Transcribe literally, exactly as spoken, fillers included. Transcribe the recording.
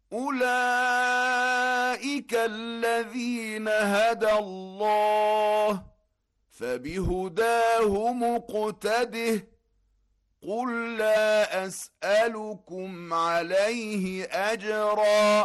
أولئك الذين هدى الله فبهداه مقتده. قل لا أسألكم عليه أجرا